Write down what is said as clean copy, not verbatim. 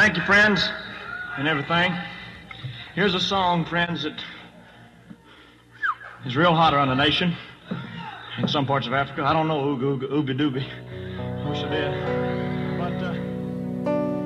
Thank you, friends, and everything. Here's a song, friends, that is real hot around the nation. In some parts of Africa. I don't know, ooby dooby. Wish I did.